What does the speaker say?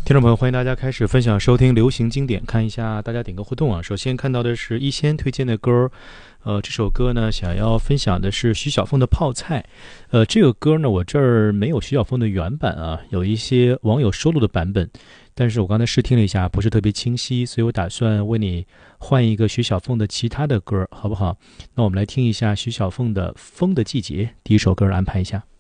听众朋友，欢迎大家开始分享收听流行经典，看一下大家点歌互动啊。首先看到的是一仙推荐的歌，这首歌呢想要分享的是徐小凤的《泡菜》。这个歌呢我这儿没有徐小凤的原版啊，有一些网友收录的版本，但是我刚才试听了一下，不是特别清晰，所以我打算为你换一个徐小凤的其他的歌，好不好？那我们来听一下徐小凤的《风的季节》，第一首歌安排一下。